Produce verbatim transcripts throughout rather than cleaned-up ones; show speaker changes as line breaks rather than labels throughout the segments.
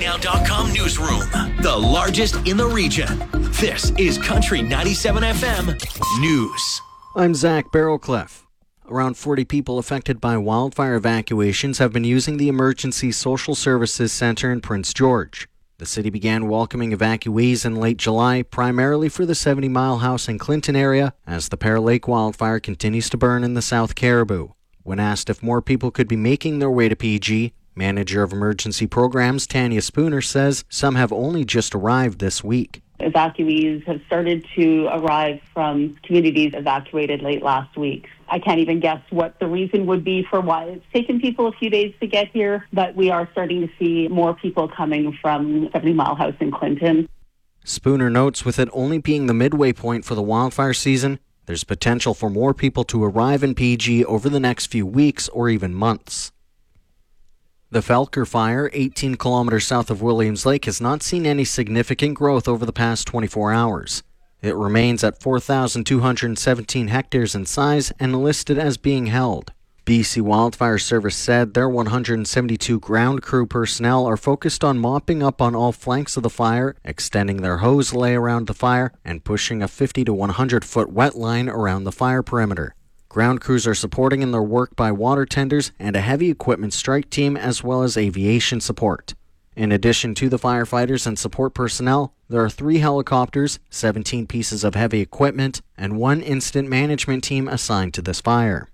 Now dot com newsroom, the largest in the region. This is Country ninety-seven F M News.
I'm Zach Barrowcliff. Around forty people affected by wildfire evacuations have been using the Emergency Social Services Center in Prince George. The city began welcoming evacuees in late July, primarily for the seventy mile House and Clinton area, as the Pear Lake wildfire continues to burn in the South Caribou. When asked if more people could be making their way to P G, Manager of Emergency Programs Tanya Spooner says some have only just arrived this week.
Evacuees have started to arrive from communities evacuated late last week. I can't even guess what the reason would be for why it's taken people a few days to get here, but we are starting to see more people coming from seventy mile House in Clinton.
Spooner notes with it only being the midway point for the wildfire season, there's potential for more people to arrive in P G over the next few weeks or even months. The Felker Fire, eighteen kilometers south of Williams Lake, has not seen any significant growth over the past twenty-four hours. It remains at four thousand two hundred seventeen hectares in size and listed as being held. B C Wildfire Service said their one hundred seventy-two ground crew personnel are focused on mopping up on all flanks of the fire, extending their hose lay around the fire, and pushing a fifty to one hundred foot wet line around the fire perimeter. Ground crews are supporting in their work by water tenders and a heavy equipment strike team, as well as aviation support. In addition to the firefighters and support personnel, there are three helicopters, seventeen pieces of heavy equipment, and one incident management team assigned to this fire.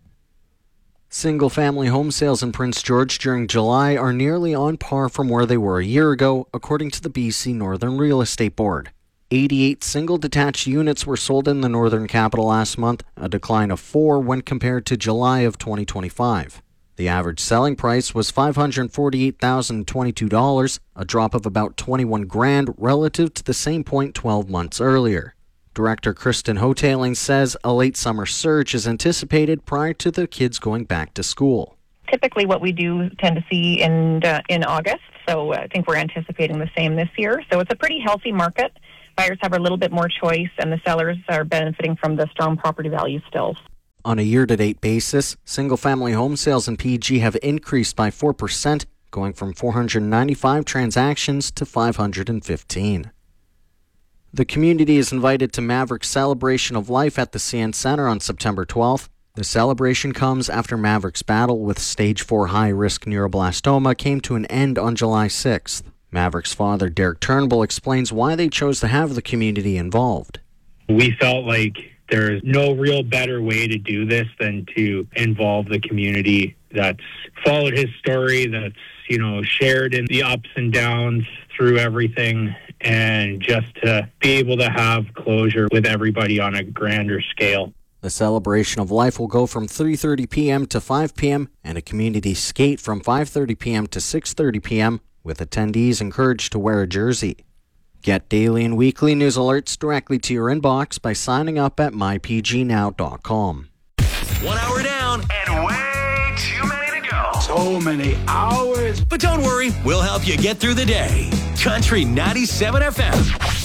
Single-family home sales in Prince George during July are nearly on par from where they were a year ago, according to the B C Northern Real Estate Board. eighty-eight single-detached units were sold in the Northern Capital last month, a decline of four when compared to July of twenty twenty-five. The average selling price was five hundred forty-eight thousand twenty-two dollars, a drop of about twenty-one grand relative to the same point twelve months earlier. Director Kristen Hotailing says a late summer surge is anticipated prior to the kids going back to school.
Typically what we do tend to see in uh, in August, so I think we're anticipating the same this year. So it's a pretty healthy market. Buyers have a little bit more choice, and the sellers are benefiting from the strong property values still.
On a year-to-date basis, single-family home sales in P G have increased by four percent, going from four hundred ninety-five transactions to five hundred fifteen. The community is invited to Maverick's Celebration of Life at the C N Centre on September twelfth. The celebration comes after Maverick's battle with stage four high-risk neuroblastoma came to an end on July sixth. Maverick's father, Derek Turnbull, explains why they chose to have the community involved.
We felt like there's no real better way to do this than to involve the community that's followed his story, that's, you know, shared in the ups and downs through everything, and just to be able to have closure with everybody on a grander scale.
The Celebration of Life will go from three thirty p.m. to five p.m. and a community skate from five thirty p.m. to six thirty p.m. with attendees encouraged to wear a jersey. Get daily and weekly news alerts directly to your inbox by signing up at my p g now dot com.
One hour down and way too many to go.
So many hours.
But don't worry, we'll help you get through the day. Country ninety-seven F M.